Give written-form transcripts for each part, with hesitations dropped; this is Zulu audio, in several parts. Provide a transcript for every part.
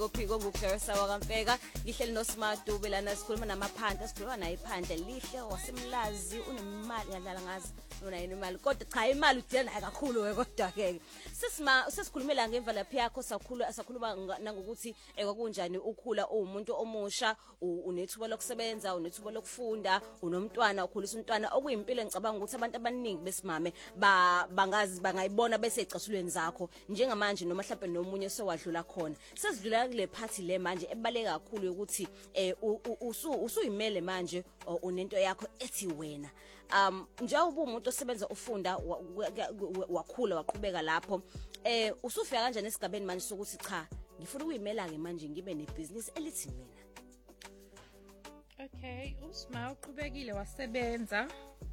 Kophiko nguklerisa wakaMfeka ngihleli noSmart Dube lana sikhuluma namaphandle sikhuluma naye iphandle lihle wasemlazi unemali ngadlala ngazi unayo imali kodwa cha imali udela nayo kakhulu we kodwa ke sesikhulumela ngemvelaphi yakho sakhuluma nangokuthi kwakunjani ukhula umuntu omusha unethuba lokusebenza unethuba lokufunda unomntwana ukhulisa umntwana okuyimpilo ngicabanga ukuthi abantu abaningi besimame bangayibona bese ecasulweni zakho njengamanje noma mhlawumbe nomunye sowadlula khona sesidlula kule party le manje ebaleka kakhulu ukuthi usuyimele manje unento yakho ethi wena njengoba umuntu osebenza ufunda wakhula waqhubeka lapho usufika kanjani esigabeni manje sokuthi cha ngifuna ukuyimela ke manje ngibe nebusiness elithi mina. Okay, uSma uqhubekile wasebenza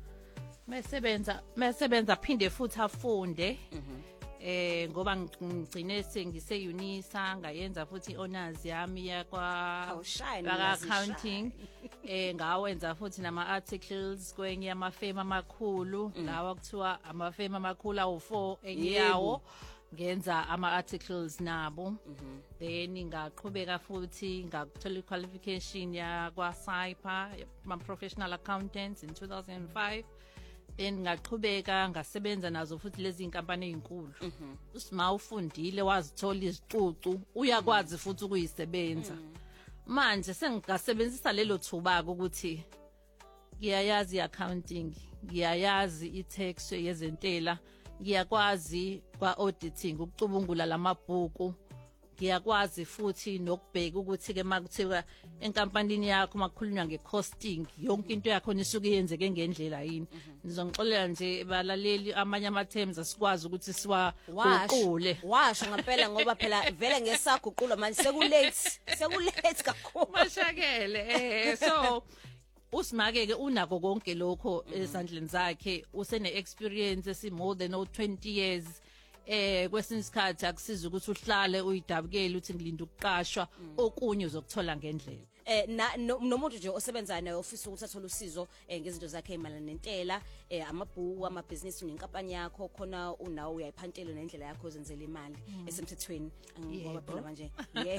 mesebenza phinde futhi afunde ngoba ngigcine sengise Unisa ngayenza futhi honors yami yakwa accounting ngawenza futhi nama articles kwenye amafema amakhulu lawa kuthiwa amafema amakhulu awu4 enyawo ngenza ama articles nabo then ngaqhubeka futhi ngakuthola qualification yakwa SAIPA ama professional accountants in 2005 then ngaqhubeka ngasebenza nazo futhi lezi inkampani ezinkulu uSma ufundile wazithola izicucu uyakwazi futhi ukuyisebenza manje sengingasebenzisa lelo thuba ukuthi ngiyayazi iaccounting ngiyayazi itax yezentela ngiyakwazi kwa auditing ukucubungula lamabhuku ngiyakwazi futhi nokubheka ukuthi ke makuthiwa enkampanini yakho makukhulunywa ngecosting yonke into yakho nisuke yenzeke ngendlela yini nizongixolela nje balaleli amanye ama terms asikwazi ukuthi siwaguqule washo ngempela ngoba phela vele ngesaguqula manje sekulate kakhulu mashakele so uSma ke unako konke lokho esandleni zakhe usene experience esi more than 20 years kwesinye isikhathi akusiza ukuthi uhlale uyidabukele uthi ngilinda ukuqashwa okunye uzokuthola ngendlela nomuntu nje osebenza naye ofisa ukuthi athole usizo ngezinto zakhe emalana nentela amabhuku amabhizinisi nenkampani yakho khona unawo uyayiphantela nendlela yakho uzenzela imali esemthethweni ngoba phela manje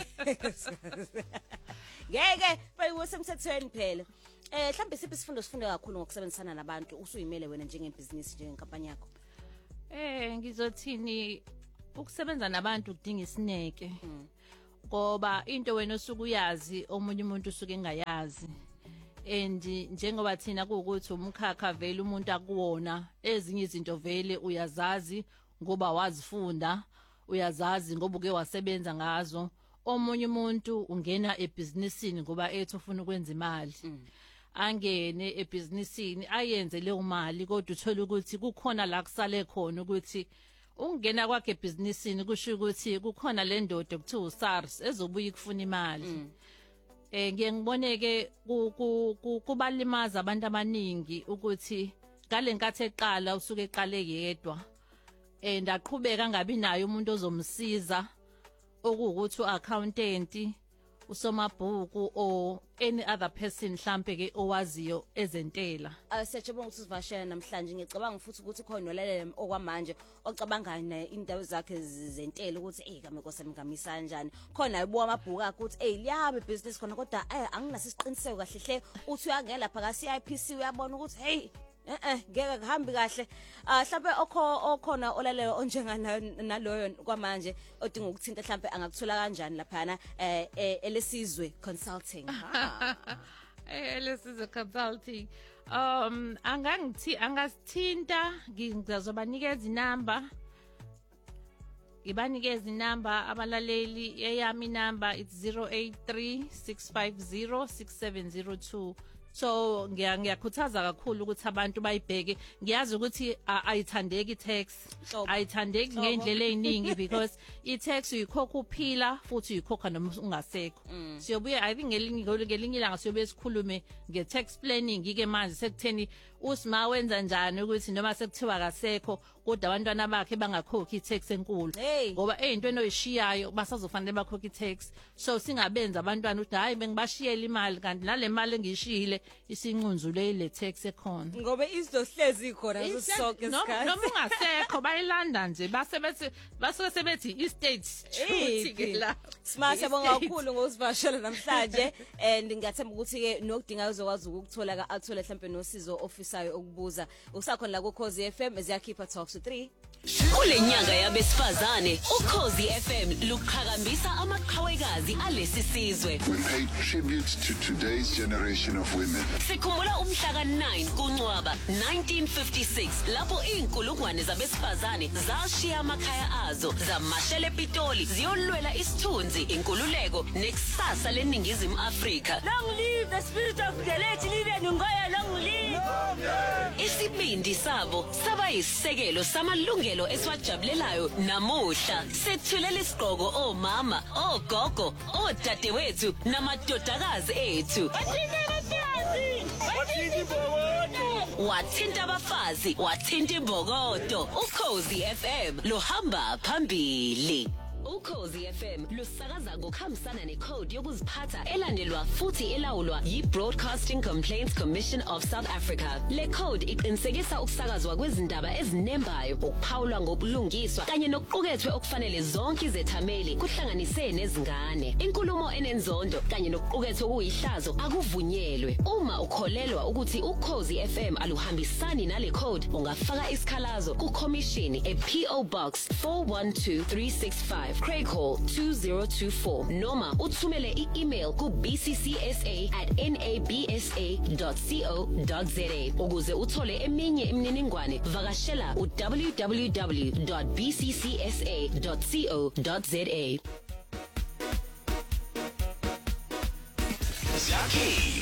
ngeke bayiwesemthethweni phela mhlambe siphi isifundo sifunde kakhulu ngokusebenzisana nabantu usuyimele wena njengebhizinisi njengenkampani yakho. Ngizothini ukusebenza nabantu kudinga isineke ngoba into wena osuke uyazi omunye umuntu usuke engayazi and njengoba thina kuukuthi umkhakha vele umuntu akuwona ezinye izinto vele uyazazi ngoba wazifunda uyazazi ngoba uke wasebenza ngazo omunye umuntu ungena ebusinessini ngoba ethi ufuna ukwenza imali angene ebusinessini ayenze leyo mali kodwa uthola ukuthi kukhona la kusale khona ukuthi ungena kwakhe ebusinessini kusho ukuthi kukhona le ndodo kuthiwa uSARS ezobuya ikufuna imali ngiye ngiboneke kubalimaza abantu abaningi ukuthi ngale nkathi eqala usuke eqale yedwa ndaqhubeka ngabi nayo umuntu ozomsiza okuwukuthi uaccountant usomabhuku or any other person mhlambe ke owaziyo ezentela. Siyajabula ukuthi sivashela namhlanje ngicabanga futhi ukuthi khona nolele okwamanje ocabanga indawo zakhe zentela ukuthi kame nkosami ngamisa kanjani khona ayibuka amabhuku akhe ukuthi liyaba business khona kodwa anginasi isiqiniseko kahle hle uthi uyangena lapha ka CIPC uyabona ukuthi ngeke kuhambi kahle mhlawumbe okhona olalelo onjengana naloyo kwamanje odinga ukuthinta mhlawumbe angakuthola kanjani laphana elesizwe consulting elesizwe consulting angasithinta ngizobanikeza inamba ibanikeza inamba abalaleli eyami inamba it's 0836506702 so ngiyakhuthaza kakhulu ukuthi abantu bayibheke ngiyazi ukuthi ayithandeki tax ayithandeki ngendlela eziningi because i-tax uyikhokha uphila futhi uyikhokha noma ungasekho siyobuye I think ngelinye ilanga siyobuye sikhulume nge-tax planning ke manje sekutheni uSma wenza njani ukuthi noma sekuthiwa akasekho kodwa abantwana bakhe bangakhokhi i-tax enkulu ngoba eyintweni oyishiyayo basazofanele bakhokhe i-tax so singabenza abantwana ukuthi hayi bengibashiyela imali kanti nale mali engishiyile vele isinqunzule ile tax ekhona ngoba izohlezi khona sonke isikhathi noma ungasekho bayilanda nje basuke sebethi i-state truth ke la Smart yabonga kakhulu ngosivashela namhlanje and ngiyathemba ukuthi ke nokudinga uzokwazi ukuthola athole mhlambe nosizo offisayo ukubuza usakhona la ku Khosi FM ziyakhipha talks to 3 kule nyanga yabesifazane uKhosi FM luqhakambisa amaqhawekazi alesi sizwe. We pay tribute to today's generation of women. Sikhumbula umhla ka9 kuNcwaba 1956 lapho inkulungwane zabesifazane zashiya amakhaya azo zamashela ePitoli ziyolwela isithunzi inkululeko nekusasa leningizimu Afrika. Long live the spirit of the late Lilian Ngoyi, long live. Isibindi sabo saba isisekelo samalungelo esiwajabulelayo namuhla sethulela isiqhoko omama ogogo odadewethu namadodakazi ethu wathinta abafazi wathinta imbokodo uKhosi FM lohamba phambili. uKhosi FM lusakaza ngokuhambisana necode yokuziphatha elandelwa futhi elawulwa yi-Broadcasting Complaints Commission of South Africa. Le code iqinisekisa ukusakazwa kwezindaba ezinembayo, ukuphawulwa ngobulungiswa kanye nokuqukethwe okufanele zonke izethameli kuhlanganise nezingane. Inkulumo enenzondo kanye nokuqukethwe okuyihlazo akuvunyelwe. Uma ukholelwa ukuthi uKhosi FM aluhambisani nale code, ungafaka isikhalazo kuKhomishini ePO Box 412365 Craig Hall 2024 noma uthumele i-email ku bcca@nabsa.co.za ukuze uthole eminye imininingwane vakashela www.bccsa.co.za.